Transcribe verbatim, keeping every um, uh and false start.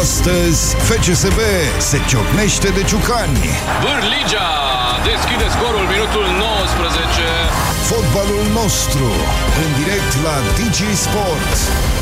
Astăzi, F C S B se ciocnește de ciucani. Vârligea deschide scorul, minutul nouăsprezece. Fotbalul nostru, în direct la Digi Sport.